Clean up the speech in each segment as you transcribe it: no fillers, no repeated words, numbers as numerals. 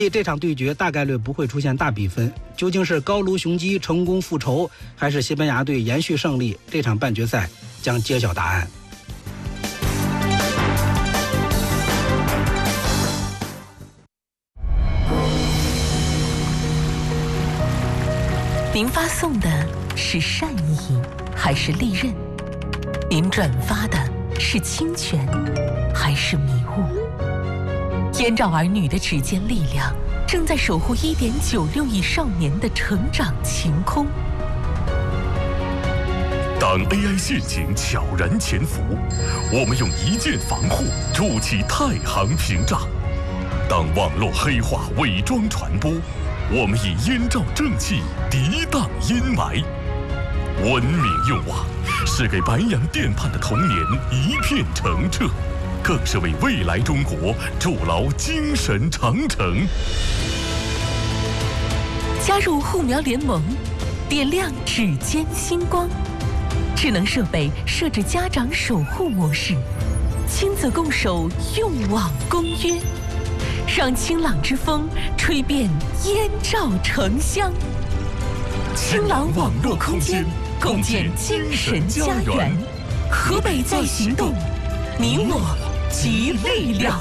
这场对决大概率不会出现大比分，究竟是高卢雄鸡成功复仇，还是西班牙队延续胜利？这场半决赛将揭晓答案。 您发送的是善意还是利刃？您转发的是侵权还是迷雾？燕赵儿女的指尖力量正在守护1.96亿少年的成长晴空。 当 AI 陷阱悄然潜伏，我们用一键防护筑起太行屏障；当网络黑化伪装传播，我们以燕赵正气涤荡阴霾。文明用网是给白洋淀畔的童年一片澄澈，更是为未来中国筑牢精神长城。 加入护苗联盟，点亮指尖星光。智能设备设置家长守护模式，亲子共守用网公约，让清朗之风吹遍燕赵城乡。清朗网络空间，共建精神家园。河北在行动，你我集力量。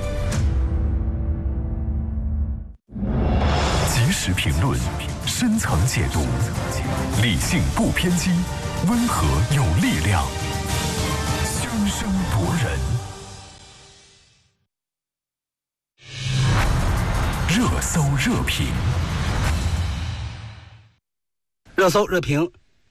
及时评论，深层解读，理性不偏激，温和有力量，煊声夺人。热搜热评， 热搜热评。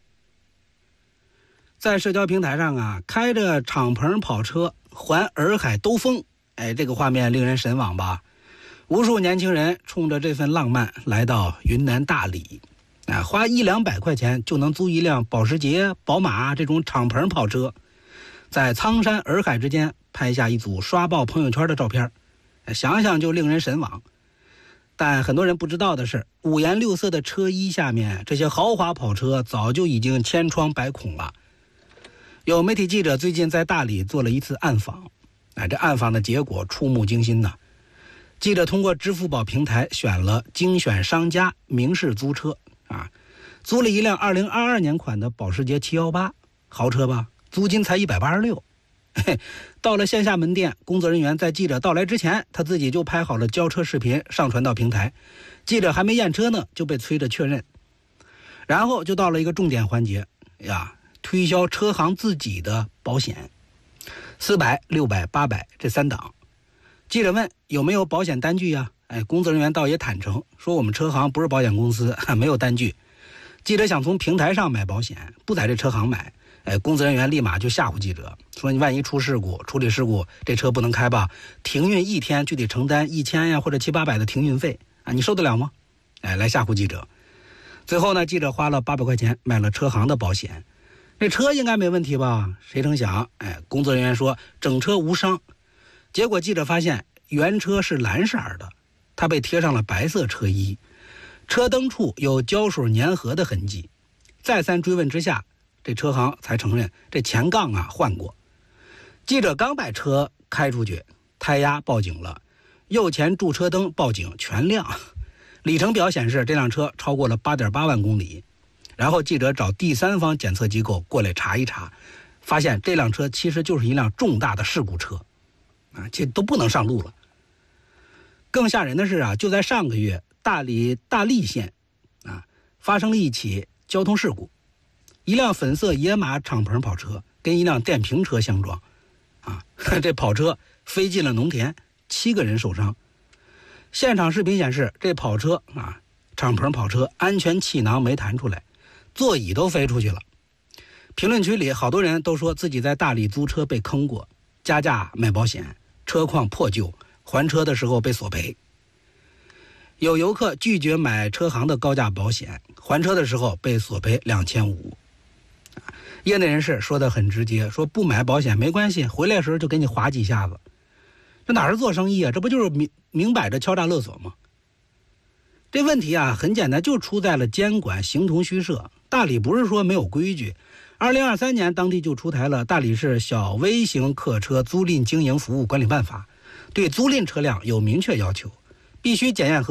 在社交平台上啊，开着敞篷跑车环洱海兜风，这个画面令人神往吧？无数年轻人冲着这份浪漫来到云南大理，花100-200块钱就能租一辆保时捷、宝马这种敞篷跑车，在苍山洱海之间拍下一组刷爆朋友圈的照片，想想就令人神往。但很多人不知道的是，五颜六色的车衣下面，这些豪华跑车早就已经千疮百孔了。有媒体记者最近在大理做了一次暗访，这暗访的结果触目惊心呐。记者通过支付宝平台选了精选商家明示租车租了一辆2022年款的保时捷718，豪车吧，租金才186。到了线下门店，工作人员在记者到来之前，他自己就拍好了交车视频上传到平台，记者还没验车呢，就被催着确认。然后就到了一个重点环节推销车行自己的保险，400、600、800这3档。记者问有没有保险单据呀？工作人员倒也坦诚说，我们车行不是保险公司，没有单据。记者想从平台上买保险，不在这车行买。工作人员立马就吓唬记者说，你万一出事故，处理事故，这车不能开吧？停运1天就得承担1000呀或者700-800的停运费你受得了吗？来吓唬记者。最后呢，记者花了800块钱买了车行的保险，这车应该没问题吧？谁成想工作人员说整车无伤。结果记者发现原车是蓝色的，它被贴上了白色车衣，车灯处有胶水粘合的痕迹。再三追问之下，这车行才承认这前杠换过。记者刚把车开出去，胎压报警了，右前驻车灯报警全亮，里程表显示这辆车超过了8.8万公里。然后记者找第三方检测机构过来查一查，发现这辆车其实就是一辆重大的事故车这都不能上路了。更吓人的是就在上个月，大理大荔县发生了一起交通事故，一辆粉色野马敞篷跑车跟一辆电瓶车相撞这跑车飞进了农田，7个人受伤。现场视频显示，这跑车敞篷跑车安全气囊没弹出来，座椅都飞出去了。评论区里好多人都说自己在大理租车被坑过，加价买保险，车况破旧，还车的时候被索赔。有游客拒绝买车行的高价保险，还车的时候被索赔2500。业内人士说得很直接，说不买保险没关系，回来时就给你划几下子。这哪是做生意这不就是明摆着敲诈勒索吗？这问题很简单，就出在了监管形同虚设。大理不是说没有规矩，2023年当地就出台了《大理市小微型客车租赁经营服务管理办法》，对租赁车辆有明确要求， 必须检验